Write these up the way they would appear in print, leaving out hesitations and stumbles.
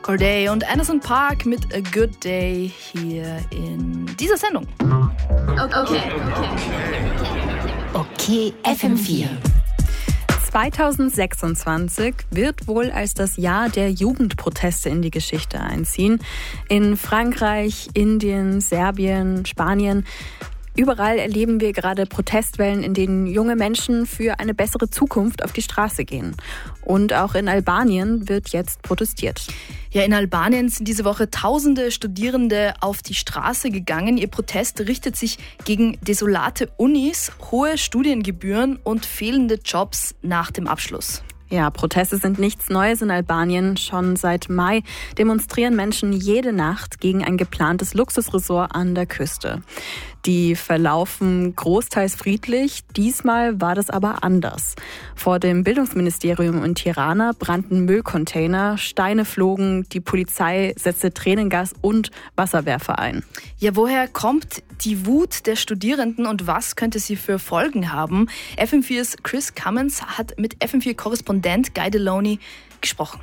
Corday und Anderson .Paak mit A Good Day hier in dieser Sendung. Okay, FM4. 2026 wird wohl als das Jahr der Jugendproteste in die Geschichte einziehen. In Frankreich, Indien, Serbien, Spanien. Überall erleben wir gerade Protestwellen, in denen junge Menschen für eine bessere Zukunft auf die Straße gehen. Und auch in Albanien wird jetzt protestiert. Ja, in Albanien sind diese Woche tausende Studierende auf die Straße gegangen. Ihr Protest richtet sich gegen desolate Unis, hohe Studiengebühren und fehlende Jobs nach dem Abschluss. Ja, Proteste sind nichts Neues in Albanien. Schon seit Mai demonstrieren Menschen jede Nacht gegen ein geplantes Luxusresort an der Küste. Die verlaufen großteils friedlich. Diesmal war das aber anders. Vor dem Bildungsministerium in Tirana brannten Müllcontainer, Steine flogen, die Polizei setzte Tränengas und Wasserwerfer ein. Ja, woher kommt die Wut der Studierenden und was könnte sie für Folgen haben? FM4s Chris Cummins hat mit FM4-Korrespondent Guy Deloney gesprochen.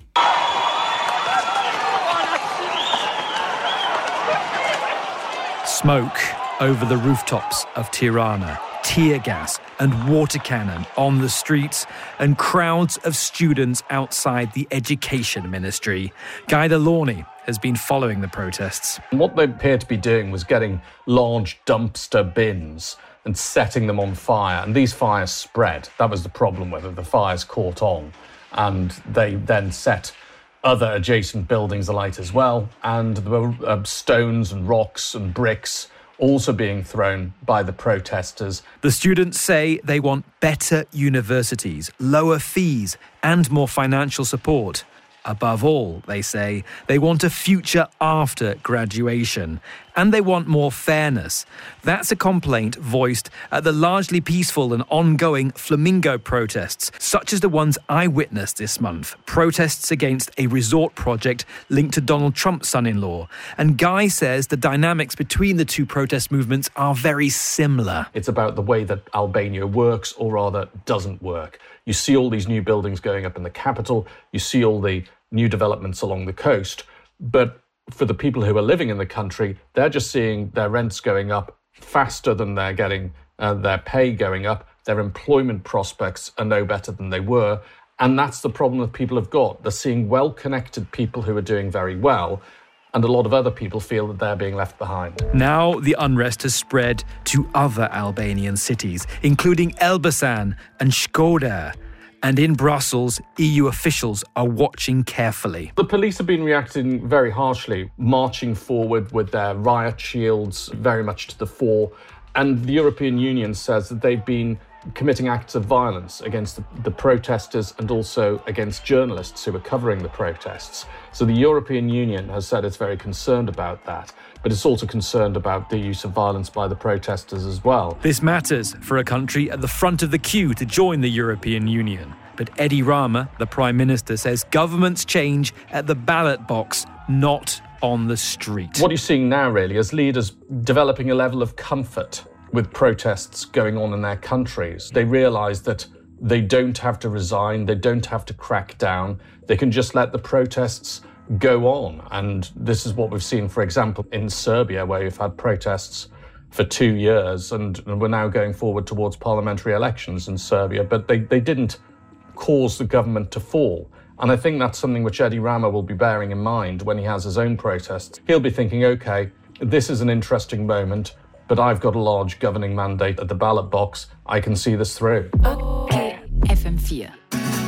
Smoke over the rooftops of Tirana, tear gas and water cannon on the streets, and crowds of students outside the education ministry. Guy Deloney has been following the protests. What they appeared to be doing was getting large dumpster bins and setting them on fire, and these fires spread. That was the problem with it. The fires caught on, and they then set other adjacent buildings alight as well, and there were stones and rocks and bricks also being thrown by the protesters. The students say they want better universities, lower fees and more financial support. Above all, they say, they want a future after graduation and they want more fairness. That's a complaint voiced at the largely peaceful and ongoing Flamingo protests, such as the ones I witnessed this month. Protests against a resort project linked to Donald Trump's son-in-law. And Guy says the dynamics between the two protest movements are very similar. It's about the way that Albania works, or rather doesn't work. You see all these new buildings going up in the capital, you see all the new developments along the coast, but for the people who are living in the country, they're just seeing their rents going up faster than they're getting their pay going up. Their employment prospects are no better than they were. And that's the problem that people have got. They're seeing well-connected people who are doing very well, and a lot of other people feel that they're being left behind. Now the unrest has spread to other Albanian cities, including Elbasan and Shkodër. And in Brussels, EU officials are watching carefully. The police have been reacting very harshly, marching forward with their riot shields very much to the fore. And the European Union says that they've been committing acts of violence against the protesters and also against journalists who are covering the protests. So the European Union has said it's very concerned about that, but it's also concerned about the use of violence by the protesters as well. This matters for a country at the front of the queue to join the European Union. But Edi Rama, the Prime Minister, says governments change at the ballot box, not on the street. What you're seeing now really is leaders developing a level of comfort with protests going on in their countries. They realise that they don't have to resign, they don't have to crack down, they can just let the protests go on. And this is what we've seen, for example, in Serbia, where you've had protests for 2 years, and we're now going forward towards parliamentary elections in Serbia, but they didn't cause the government to fall. And I think that's something which Edi Rama will be bearing in mind when he has his own protests. He'll be thinking, OK, this is an interesting moment, but I've got a large governing mandate at the ballot box. I can see this through. Okay, FM4.